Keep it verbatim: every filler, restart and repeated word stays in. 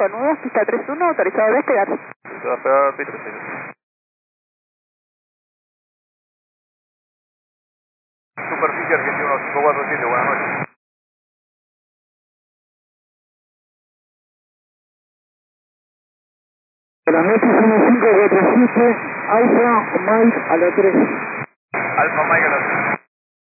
cinco nudos, pista tres uno, autorizado a despegar. Se va a pegar pista seis. Superficie Argentino cinco cuatro siete, buenas noches. Buenas noches, uno cinco cuatro siete, Alfa Mike a la tres. Alfa Mike a la tres.